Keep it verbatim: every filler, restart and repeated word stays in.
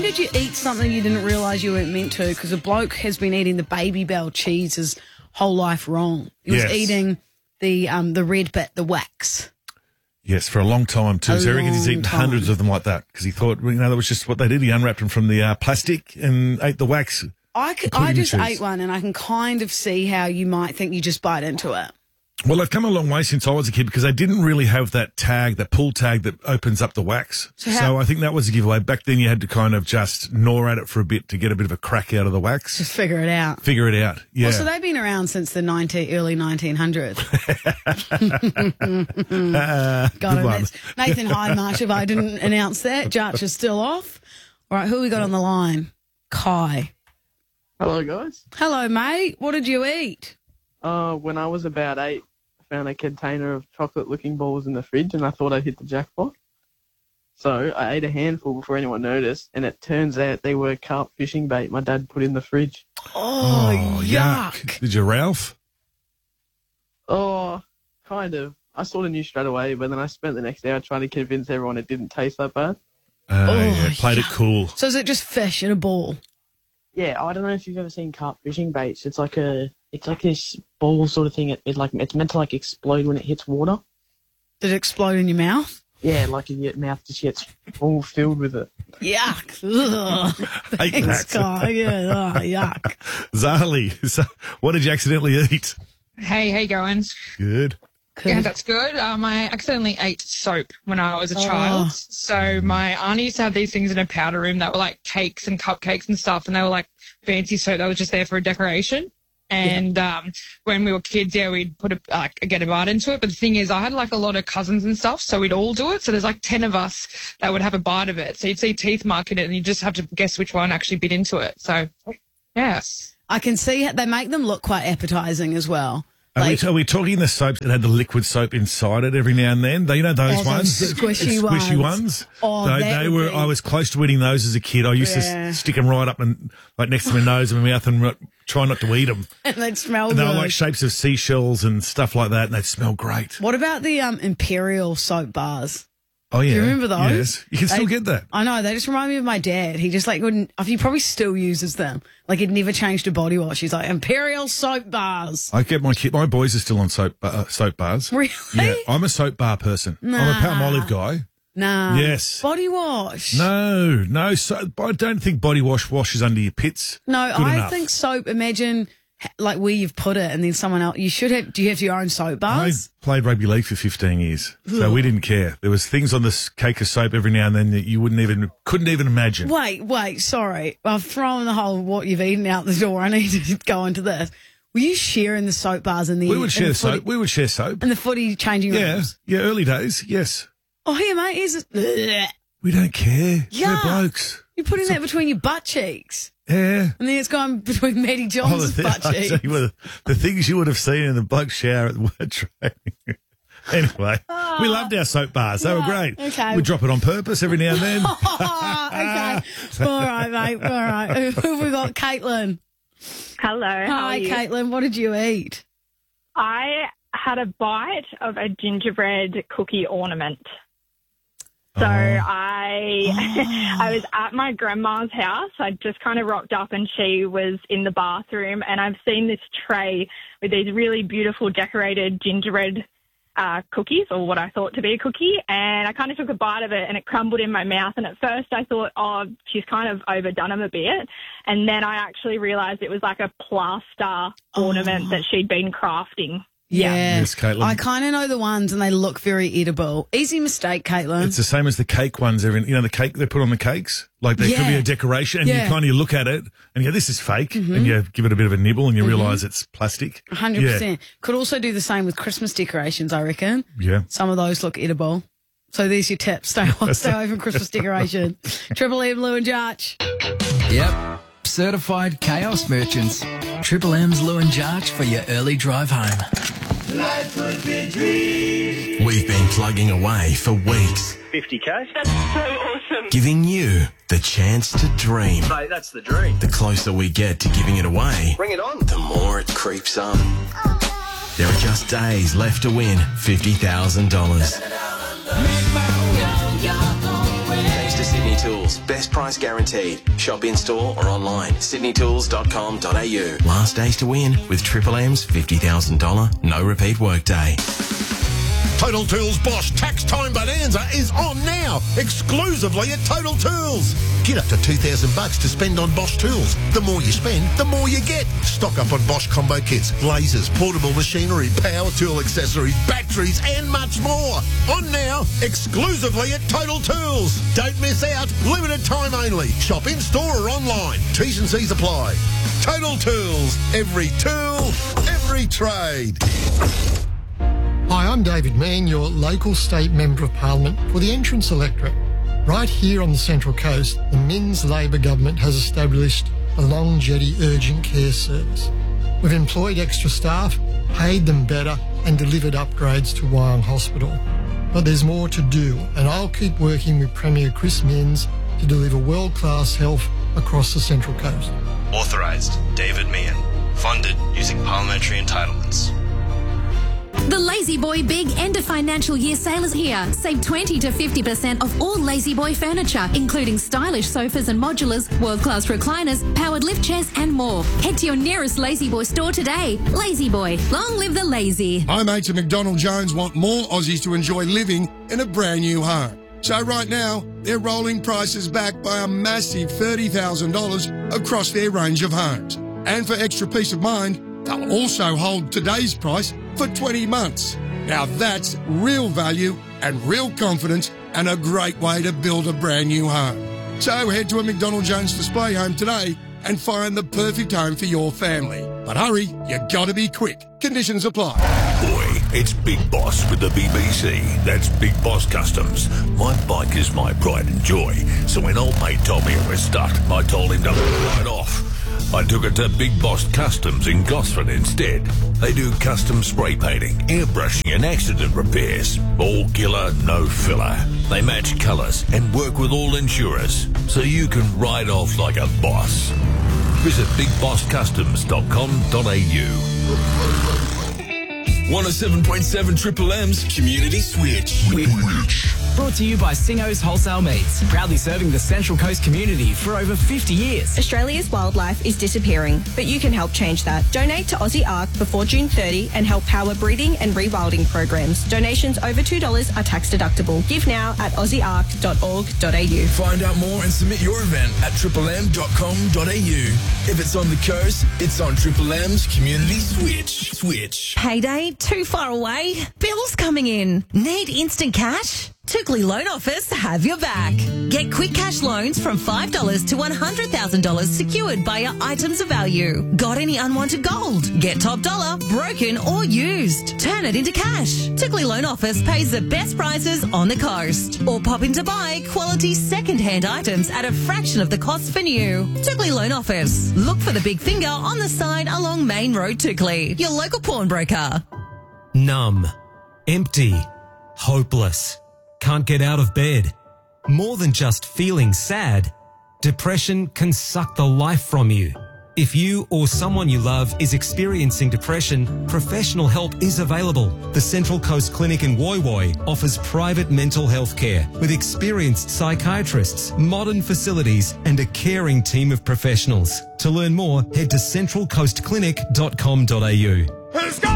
did you eat something you didn't realise you weren't meant to? Because a bloke has been eating the Baby Bell cheese his whole life wrong. He was Yes. eating the um the red bit, the wax. Yes, for a long time too. A so I reckon he's long eaten time. hundreds of them like that because he thought, well, you know, that was just what they did. He unwrapped them from the uh, plastic and ate the wax. I, could, including I the just cheese. ate one and I can kind of see how you might think you just bite into it. Well, they've come a long way since I was a kid because they didn't really have that tag, that pull tag that opens up the wax. So So, how- I think that was a giveaway. Back then you had to kind of just gnaw at it for a bit to get a bit of a crack out of the wax. Just figure it out. Figure it out. Yeah. Well, so they've been around since the nineteen, early nineteen hundreds. Uh, Got good it. one. That's Nathan Hydemarsh, if I didn't announce that. Jarch is still off. All right, who we got on the line? Kai. Hello, guys. Hello, mate. What did you eat? Uh, when I was about eight, I found a container of chocolate-looking balls in the fridge, and I thought I'd hit the jackpot. So I ate a handful before anyone noticed, and it turns out they were carp fishing bait my dad put in the fridge. Oh, yuck. Did you, Ralph? Oh, kind of. I sort of knew straight away, but then I spent the next hour trying to convince everyone it didn't taste that bad. Uh, Oh, yeah, played it yuck. cool. So is it just fish in a ball? Yeah, I don't know if you've ever seen carp fishing baits. It's like a, it's like this ball sort of thing. It, it like it's meant to like explode when it hits water. Did it explode in your mouth? Yeah, like your mouth just gets all filled with it. Yuck. Ugh. Hate Thanks, that. Kai. Yeah, oh, yuck. Zali, so what did you accidentally eat? Hey, hey, going? Good. Yeah, that's good. Um, I accidentally ate soap when I was a Oh. child. So my auntie used to have these things in her powder room that were like cakes and cupcakes and stuff, and they were like fancy soap that was just there for a decoration. And um, when we were kids, yeah, we'd put a like get a bite into it. But the thing is, I had like a lot of cousins and stuff, so we'd all do it. So there's like ten of us that would have a bite of it. So you'd see teeth mark in it, and you just have to guess which one actually bit into it. So, yeah. I can see how they make them look quite appetizing as well. Are, Like- we, are we talking the soaps that had the liquid soap inside it every now and then? They, you know those Oh, those ones, squishy The squishy ones. ones. Oh, they, that they would were. be- I was close to eating those as a kid. I used Yeah. to stick them right up and like next to my nose and my mouth and ri- try not to eat them. And they'd smell And they good. were like shapes of seashells and stuff like that, and they'd smell great. What about the um, Imperial soap bars? Oh yeah, Do you remember those? Yes, you can still They- get that. I know, they just remind me of my dad. He just like wouldn't, he probably still uses them. Like he'd never changed a body wash. He's like, Imperial soap bars. I get my kid. My boys are still on soap uh, soap bars. Really? Yeah, I'm a soap bar person. I'm a Nah. Palmolive guy. Nah. Yes. Body wash. No, no. So, I don't think body wash washes under your pits. No, Good I enough. think soap, imagine ha- like where you've put it and then someone else, you should have, do you have your own soap I bars? played rugby league for fifteen years, so we didn't care. There was things on this cake of soap every now and then that you wouldn't even, couldn't even imagine. Wait, wait, sorry. I've thrown the whole what you've eaten out the door. I need to go into this. Were you sharing the soap bars in the We would in share the soap. footy, We would share soap. in the footy changing Yeah, rooms? yeah. Early days, yes. Oh, here, mate, here's a, Blech. We don't care. Yeah. We're blokes. You're putting that between your butt cheeks. Yeah. And then it's going between Maddie Oh, the, Johns' thi- butt I cheeks. tell you what, the things you would have seen in the bloke shower at the word training. Anyway, we loved our soap bars. They were Yeah, great. okay. We'd drop it on purpose every now and then. Oh, okay. All right, mate. All right. Who have we got? Caitlin. Hello. How Hi, are you? Caitlin. What did you eat? I had a bite of a gingerbread cookie ornament. So Oh. I I was at my grandma's house. I just kind of rocked up and she was in the bathroom, and I've seen this tray with these really beautiful decorated gingerbread uh, cookies, or what I thought to be a cookie, and I kind of took a bite of it and it crumbled in my mouth, and at first I thought, oh, she's kind of overdone them a bit, and then I actually realised it was like a plaster ornament that she'd been crafting. Yeah. Yes, Caitlin. I kind of know the ones and they look very edible. Easy mistake, Caitlin. It's the same as the cake ones. Every, you know, the cake they put on the cakes? Like, there could be Yeah. a decoration, and Yeah. Mm-hmm. you kind of look at it, and you go, this is fake, and you give it a bit of a nibble, and you realise it's plastic. one hundred percent. Could also do the same with Christmas decorations, I reckon. Yeah. Yeah. Some of those look edible. So there's your tip. Stay, stay away from Christmas decoration. Triple M, Lou and Jarch. Yep. Certified chaos merchants. Triple M's Lou and Jarch for your early drive home. We've been plugging away for weeks, fifty K. That's so awesome. giving you the chance to dream. Mate, that's the dream. The closer we get to giving it away, Bring it on. the more it creeps up. There are just days left to win fifty thousand dollars. Thanks to to Sydney Tools. Best price guaranteed. Shop in store or online. sydney tools dot com dot a u. Last days to win with Triple M's fifty thousand dollars no repeat workday. Total Tools Bosch Tax Time Bonanza is on now, exclusively at Total Tools. Get up to two thousand bucks to spend on Bosch tools. The more you spend, the more you get. Stock up on Bosch combo kits, lasers, portable machinery, power tool accessories, batteries and much more. On now, exclusively at Total Tools. Don't miss out, limited time only. Shop in store or online. T's and C's apply. Total Tools, every tool, every trade. Hi, I'm David Mann, your local state Member of Parliament for the Entrance electorate. Right here on the Central Coast, the Minns Labor government has established the Long Jetty Urgent Care Service. We've employed extra staff, paid them better and delivered upgrades to Wyong Hospital. But there's more to do, and I'll keep working with Premier Chris Minns to deliver world-class health across the Central Coast. Authorised, David Meehan. Funded using parliamentary entitlements. The Lazy Boy Big End of Financial Year sale is here. Save twenty to fifty percent off all Lazy Boy furniture, including stylish sofas and modulars, world-class recliners, powered lift chairs and more. Head to your nearest Lazy Boy store today. Lazy Boy, long live the lazy. High mates at McDonald Jones want more Aussies to enjoy living in a brand new home. So right now, they're rolling prices back by a massive thirty thousand dollars across their range of homes. And for extra peace of mind, they'll also hold today's price for twenty months. Now that's real value and real confidence and a great way to build a brand new home. So head to a McDonald Jones display home today and find the perfect home for your family. But hurry, you gotta be quick. Conditions apply. Boy, it's Big Boss with the B B C. That's Big Boss Customs. My bike is my pride and joy. So when old mate told me it was stuck, I told him to ride off. I took it to Big Boss Customs in Gosford instead. They do custom spray painting, airbrushing and accident repairs. All killer, no filler. They match colours and work with all insurers, so you can ride off like a boss. Visit big boss customs dot com dot a u. one oh seven point seven Triple M's Community Switch. Brought to you by Singo's Wholesale Meats, proudly serving the Central Coast community for over fifty years. Australia's wildlife is disappearing, but you can help change that. Donate to Aussie Ark before June thirtieth and help power breeding and rewilding programs. Donations over two dollars are tax deductible. Give now at aussie ark dot org dot a u. Find out more and submit your event at triple m dot com dot a u. If it's on the coast, it's on Triple M's Community Switch. Switch. Payday too far away? Bills coming in. Need instant cash? Tookley Loan Office have your back. Get quick cash loans from five dollars to one hundred thousand dollars secured by your items of value. Got any unwanted gold? Get top dollar, broken or used. Turn it into cash. Tookley Loan Office pays the best prices on the coast. Or pop in to buy quality second-hand items at a fraction of the cost for new. Tookley Loan Office. Look for the big finger on the sign along Main Road, Tookley. Your local pawnbroker. Numb. Empty. Hopeless. Can't get out of bed. More than just feeling sad, depression can suck the life from you. If you or someone you love is experiencing depression, professional help is available. The Central Coast Clinic in Woy Woy offers private mental health care with experienced psychiatrists, modern facilities and a caring team of professionals. To learn more, head to central coast clinic dot com dot a u. Let's go!